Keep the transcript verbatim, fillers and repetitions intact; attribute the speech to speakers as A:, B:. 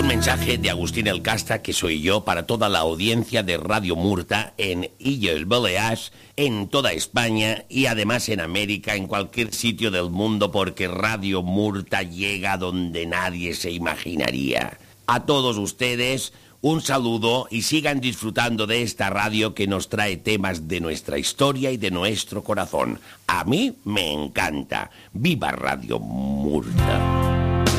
A: Un mensaje de Agustín El Casta, que soy yo, para toda la audiencia de Radio Murta en Illes Balears, en toda España y además en América, en cualquier sitio del mundo, porque Radio Murta llega donde nadie se imaginaría. A todos ustedes, un saludo y sigan disfrutando de esta radio que nos trae temas de nuestra historia y de nuestro corazón. A mí me encanta. ¡Viva Radio Murta!